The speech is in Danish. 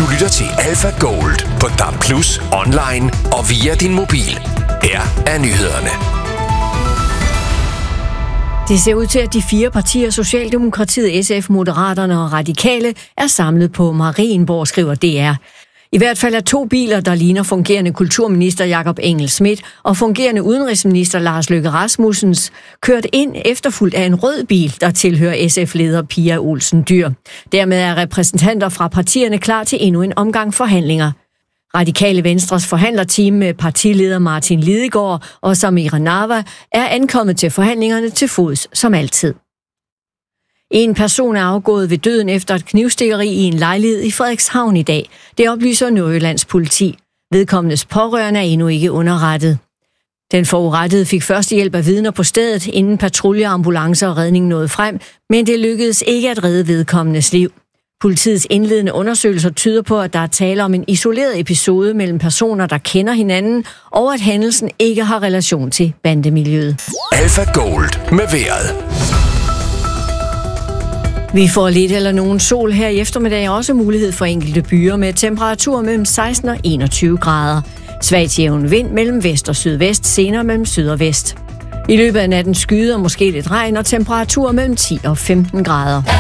Du lytter til Alpha Gold på DAB+, online og via din mobil. Her er nyhederne. Det ser ud til, at de 4 partier, Socialdemokratiet, SF, Moderaterne og Radikale, er samlet på Marienborg, skriver DR. I hvert fald er 2 biler, der ligner fungerende kulturminister Jakob Engel-Schmidt og fungerende udenrigsminister Lars Løkke Rasmussens, kørt ind efterfulgt af en rød bil, der tilhører SF-leder Pia Olsen Dyhr. Dermed er repræsentanter fra partierne klar til endnu en omgang forhandlinger. Radikale Venstres forhandlerteam med partileder Martin Lidegaard og Samira Nawa er ankommet til forhandlingerne til fods som altid. En person er afgået ved døden efter et knivstikkeri i en lejlighed i Frederikshavn i dag. Det oplyser Nordjyllands politi. Vedkommendes pårørende er endnu ikke underrettet. Den forurettede fik førstehjælp af vidner på stedet, inden patruljer, ambulancer og redning nåede frem, men det lykkedes ikke at redde vedkommendes liv. Politiets indledende undersøgelser tyder på, at der er tale om en isoleret episode mellem personer, der kender hinanden, og at hændelsen ikke har relation til bandemiljøet. Alpha Gold med vejret. Vi får lidt eller nogen sol her i eftermiddag, og også mulighed for enkelte byer med temperaturer mellem 16 og 21 grader. Svagt jævn vind mellem vest og sydvest, senere mellem syd og vest. I løbet af natten skyder måske lidt regn og temperaturer mellem 10 og 15 grader.